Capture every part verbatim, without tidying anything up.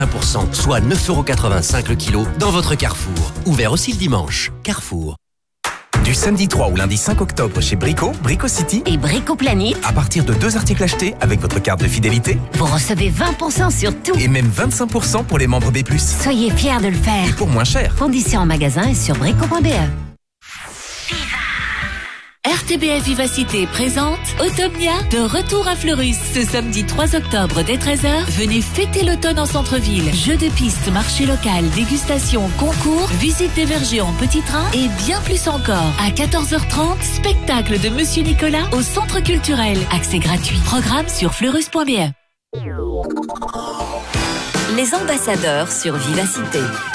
un pour cent, soit neuf euros quatre-vingt-cinq le kilo, dans votre Carrefour. Ouvert aussi le dimanche. Carrefour. Du samedi trois au lundi cinq octobre chez Brico, Brico City et Brico Planète. À partir de deux articles achetés avec votre carte de fidélité, vous recevez vingt pour cent sur tout. Et même vingt-cinq pour cent pour les membres B plus. Soyez fiers de le faire. Et pour moins cher. Conditions en magasin et sur brico point b e. R T B F Vivacité présente Automnia de retour à Fleurus. Ce samedi trois octobre dès treize heures, venez fêter l'automne en centre-ville. Jeux de piste, marché local, dégustation, concours, visite des vergers en petit train et bien plus encore. À quatorze heures trente, spectacle de Monsieur Nicolas au centre culturel. Accès gratuit. Programme sur fleurus point b e. Les ambassadeurs sur Vivacité.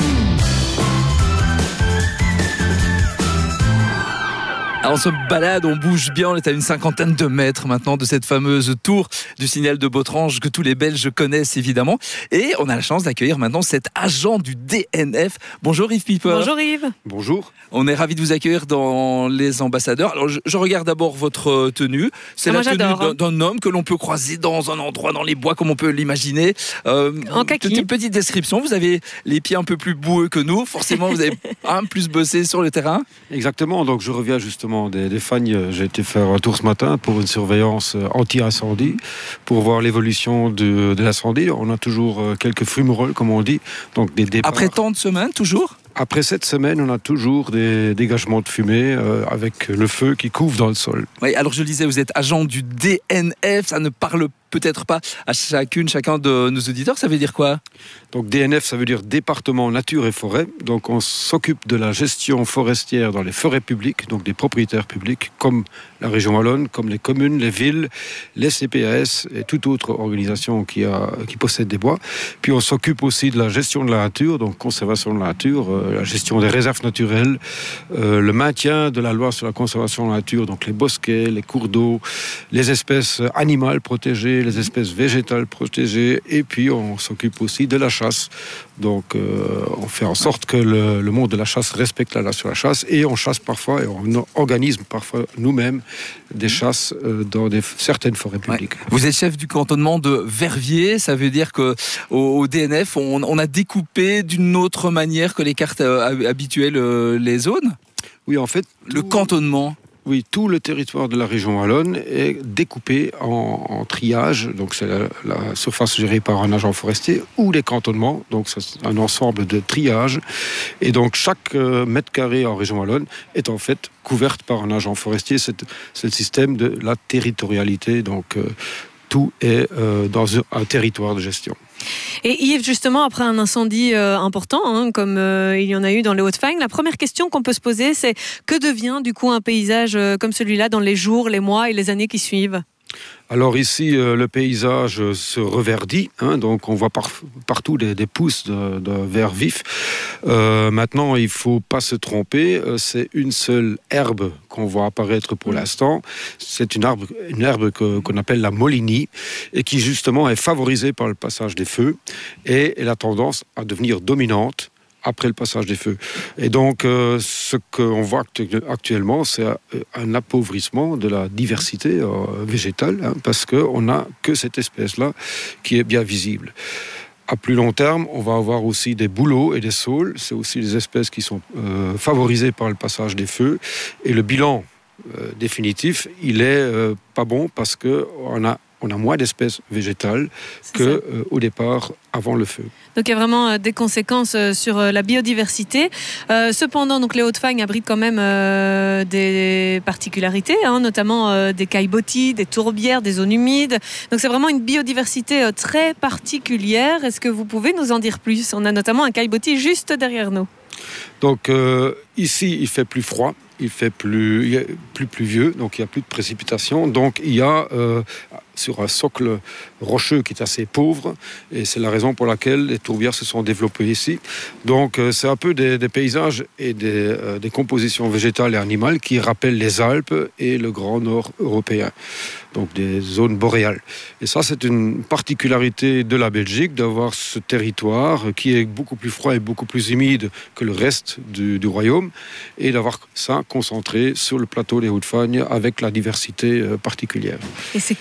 Alors on se balade, on bouge bien, on est à une cinquantaine de mètres maintenant de cette fameuse tour du signal de Bautrange que tous les Belges connaissent évidemment. Et on a la chance d'accueillir maintenant cet agent du D N F. Bonjour Yves Piper. Bonjour Yves. Bonjour. On est ravis de vous accueillir dans les ambassadeurs. Alors je, je regarde d'abord votre tenue. C'est ah, la tenue d'un, d'un homme que l'on peut croiser dans un endroit dans les bois comme on peut l'imaginer. Euh, en kaki. Une petite description, vous avez les pieds un peu plus boueux que nous. Forcément vous avez un plus bossé sur le terrain. Exactement, donc je reviens justement Des, des Fagnes. J'ai été faire un tour ce matin pour une surveillance anti-incendie, pour voir l'évolution de, de l'incendie. On a toujours quelques fumerolles, comme on dit. Donc des départs. Après tant de semaines, toujours ? Après cette semaine, on a toujours des dégagements de fumée euh, avec le feu qui couvre dans le sol. Oui, alors je le disais, vous êtes agent du D N F, ça ne parle peut-être pas à chacune, chacun de nos auditeurs, ça veut dire quoi ? Donc D N F, ça veut dire département nature et forêt. Donc on s'occupe de la gestion forestière dans les forêts publiques, donc des propriétaires publics, comme la région wallonne, comme les communes, les villes, les C P A S et toute autre organisation qui, a, qui possède des bois. Puis on s'occupe aussi de la gestion de la nature, donc conservation de la nature, euh, la gestion des réserves naturelles, euh, le maintien de la loi sur la conservation de la nature, donc les bosquets, les cours d'eau, les espèces animales protégées, les espèces végétales protégées, et puis on s'occupe aussi de la chasse. Donc euh, on fait en sorte que le, le monde de la chasse respecte la loi sur la chasse, et on chasse parfois, et on organise parfois nous-mêmes des chasses euh, dans des, certaines forêts publiques. Ouais. Vous êtes chef du cantonnement de Verviers, ça veut dire qu'au au D N F, on, on a découpé d'une autre manière que les cartes euh, habituelles euh, les zones ? Oui, en fait... Le tout... cantonnement. Oui, tout le territoire de la région wallonne est découpé en, en triage. Donc c'est la, la surface gérée par un agent forestier, ou les cantonnements. Donc c'est un ensemble de triages. Et donc chaque euh, mètre carré en région wallonne est en fait couverte par un agent forestier. C'est, c'est le système de la territorialité. Donc euh, tout est euh, dans un territoire de gestion. Et Yves, justement, après un incendie euh, important, hein, comme euh, il y en a eu dans les Hauts-de-Fagne, la première question qu'on peut se poser, c'est que devient du coup un paysage euh, comme celui-là dans les jours, les mois et les années qui suivent ? Alors ici, euh, le paysage se reverdit, hein, donc on voit par, partout des, des pousses de, de vert vif. Euh, maintenant, il ne faut pas se tromper, euh, c'est une seule herbe qu'on voit apparaître pour l'instant. C'est une herbe, une herbe que, qu'on appelle la molinie, et qui justement est favorisée par le passage des feux, et elle a tendance à devenir dominante après le passage des feux. Et donc, euh, ce qu'on voit actuellement, c'est un appauvrissement de la diversité euh, végétale, hein, parce qu'on n'a que cette espèce-là qui est bien visible. À plus long terme, on va avoir aussi des bouleaux et des saules. C'est aussi des espèces qui sont euh, favorisées par le passage des feux. Et le bilan euh, définitif, il est euh, pas bon, parce qu'on a on a moins d'espèces végétales qu'au euh, départ, avant le feu. Donc il y a vraiment euh, des conséquences euh, sur euh, la biodiversité. Euh, cependant, donc, les Hauts-de-Fagne abritent quand même euh, des particularités, hein, notamment euh, des caillebotis, des tourbières, des zones humides. Donc c'est vraiment une biodiversité euh, très particulière. Est-ce que vous pouvez nous en dire plus ? On a notamment un caillebotis juste derrière nous. Donc euh, ici, il fait plus froid. Il fait plus, il plus pluvieux, donc il n'y a plus de précipitations. Donc il y a euh, sur un socle rocheux qui est assez pauvre, et c'est la raison pour laquelle les tourbières se sont développées ici. Donc euh, c'est un peu des, des paysages et des, euh, des compositions végétales et animales qui rappellent les Alpes et le Grand Nord européen, donc des zones boréales. Et ça, c'est une particularité de la Belgique, d'avoir ce territoire qui est beaucoup plus froid et beaucoup plus humide que le reste du, du royaume, et d'avoir ça concentré sur le plateau des Hauts-de-Fagne avec la diversité particulière. Et c'est quoi ce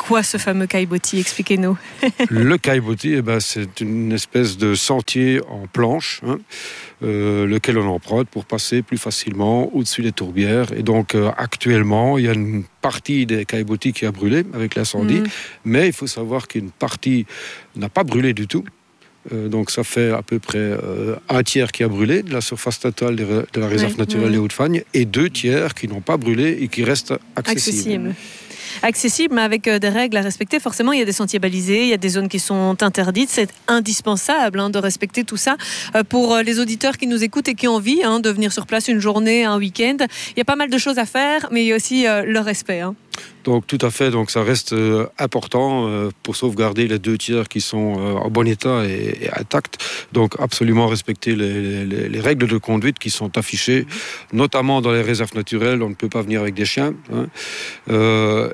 fameux caillebotis? Expliquez-nous. Le caillebotis, eh ben, c'est une espèce de sentier en planche, hein, euh, lequel on emprunte pour passer plus facilement au-dessus des tourbières. Et donc, euh, actuellement, il y a une partie des caillebotis qui a brûlé avec l'incendie, mmh. mais il faut savoir qu'une partie n'a pas brûlé du tout. Euh, donc ça fait à peu près euh, un tiers qui a brûlé de la surface totale de, de la réserve oui, naturelle oui. des Hauts-de-Fagne, et deux tiers qui n'ont pas brûlé et qui restent accessibles. Accessible. Accessible, mais avec des règles à respecter. Forcément, il y a des sentiers balisés, il y a des zones qui sont interdites. C'est indispensable hein, de respecter tout ça. Euh, pour les auditeurs qui nous écoutent et qui ont envie hein, de venir sur place une journée, un week-end, il y a pas mal de choses à faire, mais il y a aussi euh, le respect. Hein. Donc tout à fait, donc ça reste euh, important euh, pour sauvegarder les deux tiers qui sont euh, en bon état et, et intacts. Donc absolument respecter les, les, les règles de conduite qui sont affichées, notamment dans les réserves naturelles. On ne peut pas venir avec des chiens. Hein. Euh,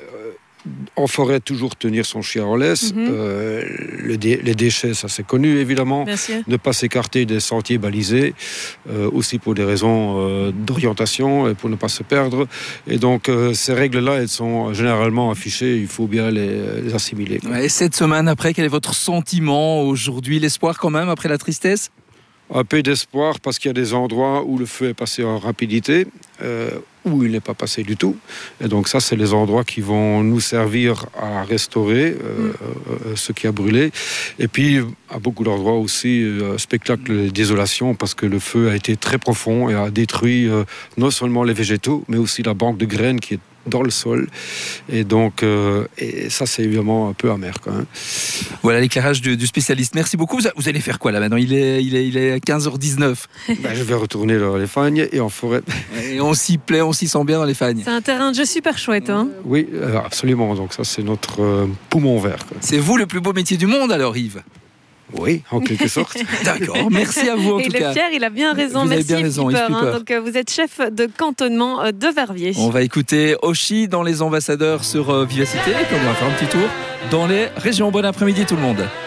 En forêt, toujours tenir son chien en laisse. Mm-hmm. Euh, le dé- les déchets, ça c'est connu évidemment. Ne pas s'écarter des sentiers balisés, euh, aussi pour des raisons euh, d'orientation et pour ne pas se perdre. Et donc euh, ces règles-là, elles sont généralement affichées. Il faut bien les, les assimiler. Ouais, et cette semaine après, quel est votre sentiment aujourd'hui? L'espoir quand même après la tristesse? Un peu d'espoir parce qu'il y a des endroits où le feu est passé en rapidité, euh, où il n'est pas passé du tout. Et donc ça, c'est les endroits qui vont nous servir à restaurer euh, mmh. euh, ce qui a brûlé. Et puis, à beaucoup d'endroits aussi, euh, spectacle de désolation parce que le feu a été très profond et a détruit euh, non seulement les végétaux, mais aussi la banque de graines qui est dans le sol. Et donc, euh, et ça, c'est évidemment un peu amer quand même. Voilà l'éclairage du, du spécialiste. Merci beaucoup. Vous, vous allez faire quoi là maintenant? Il est, il est, il est quinze heures dix-neuf. Ben, je vais retourner dans les fagnes et en forêt. Et on s'y plaît, on s'y sent bien dans les fagnes. C'est un terrain de jeu super chouette. Hein oui, absolument. Donc ça, c'est notre euh, poumon vert. Quoi. C'est vous le plus beau métier du monde alors, Yves? Oui, en quelque sorte. D'accord, merci à vous en et tout cas. Il est fier, il a bien raison. Vous merci avez bien raison, Skipper, hein. Donc, vous êtes chef de cantonnement de Verviers. On va écouter Oshi dans Les Ambassadeurs sur euh, Vivacité, et puis on va faire un petit tour dans les régions. Bon après-midi tout le monde.